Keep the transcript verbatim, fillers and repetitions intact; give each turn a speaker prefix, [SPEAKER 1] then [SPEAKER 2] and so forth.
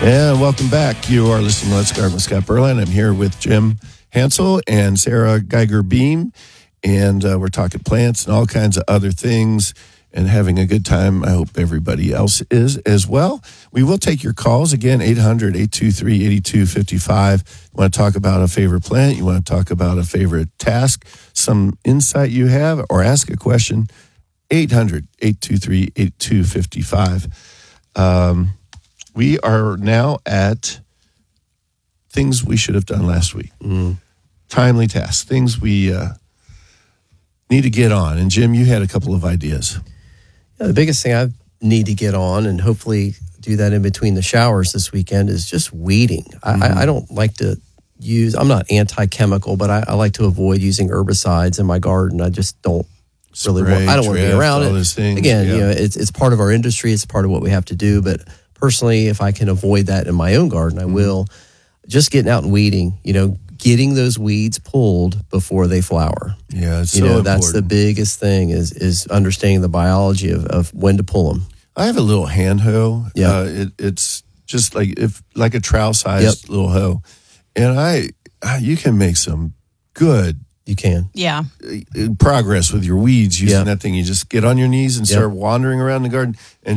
[SPEAKER 1] And welcome back. You are listening to Let's Garden with Scott Berline. I'm here with Jim Hansel and Sarah Geiger Beam, and uh, we're talking plants and all kinds of other things and having a good time. I hope everybody else is as well. We will take your calls. Again, eight hundred, eight two three, eight two five five. You want to talk about a favorite plant? You want to talk about a favorite task? Some insight you have? Or ask a question? eight hundred, eight two three, eight two five five. Um... We are now at things we should have done last week. Mm. Timely tasks, things we uh, need to get on. And Jim, you had a couple of ideas.
[SPEAKER 2] Yeah, the biggest thing I need to get on, and hopefully do that in between the showers this weekend, is just weeding. Mm-hmm. I, I don't like to use, I'm not anti-chemical, but I, I like to avoid using herbicides in my garden. I just don't really
[SPEAKER 1] Spray,
[SPEAKER 2] want, I don't want to be around it.
[SPEAKER 1] Things,
[SPEAKER 2] Again,
[SPEAKER 1] yeah.
[SPEAKER 2] you know, it's, it's part of our industry. It's part of what we have to do. But personally, if I can avoid that in my own garden, I will. Just getting out and weeding, you know, getting those weeds pulled before they flower.
[SPEAKER 1] Yeah, it's
[SPEAKER 2] you
[SPEAKER 1] so
[SPEAKER 2] know,
[SPEAKER 1] important.
[SPEAKER 2] That's the biggest thing is is understanding the biology of, of when to pull them.
[SPEAKER 1] I have a little hand hoe.
[SPEAKER 2] Yeah,
[SPEAKER 1] uh, it, it's just like if like a trowel sized
[SPEAKER 2] yep.
[SPEAKER 1] little hoe, and I you can make some good.
[SPEAKER 2] You can.
[SPEAKER 3] Yeah.
[SPEAKER 1] Progress with your weeds using
[SPEAKER 2] yep.
[SPEAKER 1] that thing. You just get on your knees and
[SPEAKER 2] yep.
[SPEAKER 1] start wandering around the garden and